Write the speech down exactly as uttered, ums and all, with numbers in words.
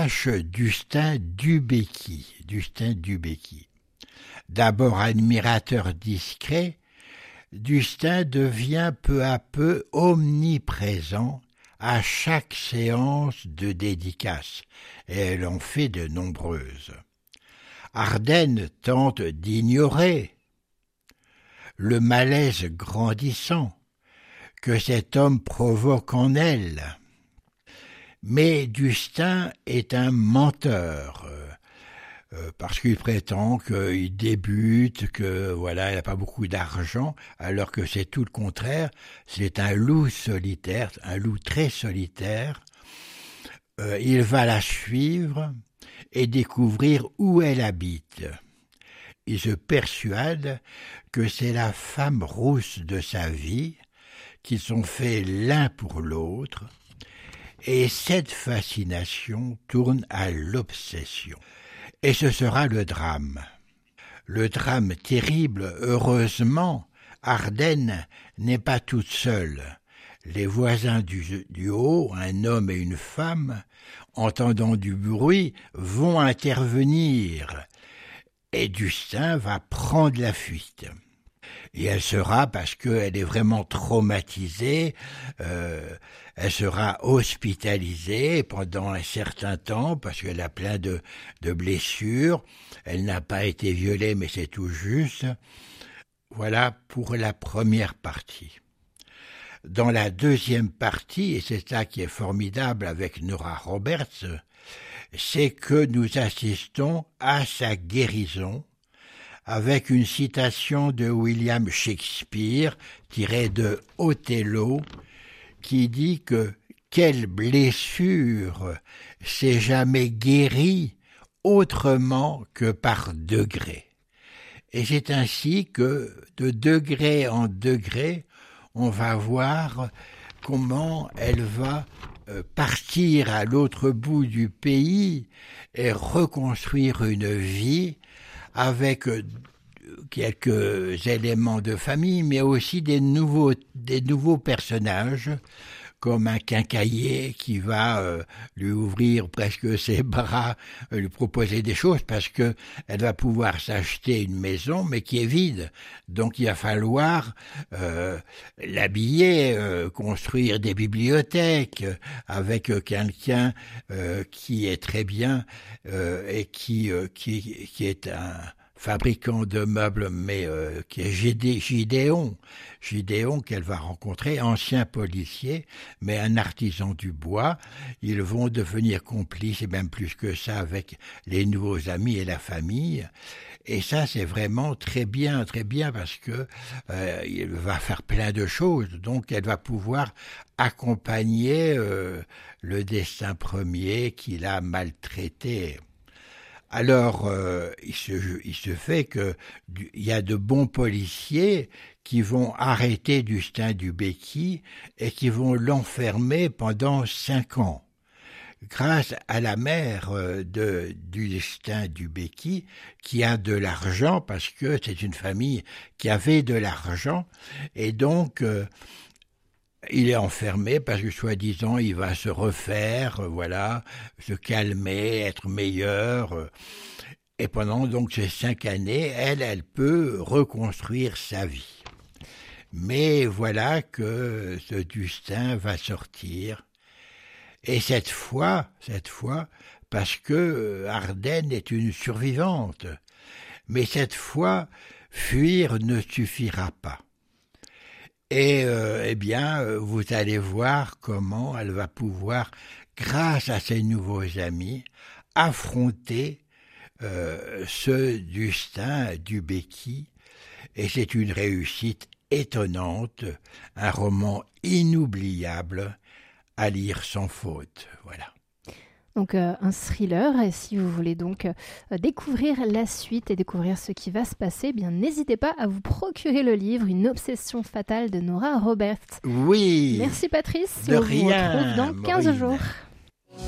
lâche Dustin Dubéqui. Dustin Dubéqui. D'abord admirateur discret, Dustin devient peu à peu omniprésent à chaque séance de dédicace, et elle en fait de nombreuses. Ardenne tente d'ignorer le malaise grandissant que cet homme provoque en elle. Mais Dustin est un menteur, euh, parce qu'il prétend qu'il débute, que voilà, il n'a pas beaucoup d'argent, alors que c'est tout le contraire. C'est un loup solitaire, un loup très solitaire. Euh, il va la suivre et découvrir où elle habite. Il se persuade que c'est la femme rousse de sa vie, qu'ils sont faits l'un pour l'autre, et cette fascination tourne à l'obsession. Et ce sera le drame. Le drame terrible, heureusement, Ardenne n'est pas toute seule. Les voisins du, du haut, un homme et une femme, entendant du bruit, vont intervenir. Et Dustin va prendre la fuite. Et elle sera, parce qu'elle est vraiment traumatisée, euh, elle sera hospitalisée pendant un certain temps, parce qu'elle a plein de, de blessures. Elle n'a pas été violée, mais c'est tout juste. Voilà pour la première partie. Dans la deuxième partie, et c'est ça qui est formidable avec Nora Roberts, c'est que nous assistons à sa guérison, avec une citation de William Shakespeare, tirée de Othello, qui dit que « Quelle blessure s'est jamais guérie autrement que par degrés ?» Et c'est ainsi que, de degré en degré, on va voir comment elle va partir à l'autre bout du pays et reconstruire une vie avec quelques éléments de famille, mais aussi des nouveaux, des nouveaux personnages, comme un quincaillier qui va euh, lui ouvrir presque ses bras, euh, lui proposer des choses, parce que elle va pouvoir s'acheter une maison, mais qui est vide. Donc il va falloir euh, l'habiller, euh, construire des bibliothèques avec euh, quelqu'un euh, qui est très bien euh, et qui, euh, qui, qui est un fabricant de meubles, mais euh, qui est Gidé, Gidéon, Gidéon qu'elle va rencontrer, ancien policier, mais un artisan du bois. Ils vont devenir complices, et même plus que ça, avec les nouveaux amis et la famille. Et ça, c'est vraiment très bien, très bien, parce que euh, il va faire plein de choses. Donc, elle va pouvoir accompagner euh, le destin premier qu'il a maltraité. Alors, euh, il, se, il se fait que il y a de bons policiers qui vont arrêter Dustin Dubéqui et qui vont l'enfermer pendant cinq ans. Grâce à la mère de Dustin Dubéqui, qui a de l'argent, parce que c'est une famille qui avait de l'argent, et donc euh, il est enfermé parce que, soi-disant, il va se refaire, euh, voilà, se calmer, être meilleur. Euh, et pendant donc ces cinq années, elle, elle peut reconstruire sa vie. Mais voilà que ce Dustin va sortir. Et cette fois, cette fois, parce que Ardenne est une survivante. Mais cette fois, fuir ne suffira pas. Et euh, eh bien, vous allez voir comment elle va pouvoir, grâce à ses nouveaux amis, affronter euh, ce Dustin Dubéqui. Et c'est une réussite étonnante, un roman inoubliable à lire sans faute. Voilà. Donc euh, un thriller, et si vous voulez donc euh, découvrir la suite et découvrir ce qui va se passer, eh bien n'hésitez pas à vous procurer le livre Une obsession fatale de Nora Roberts. Oui. Merci Patrice, de on rien, vous retrouve dans quinze Maureen. jours.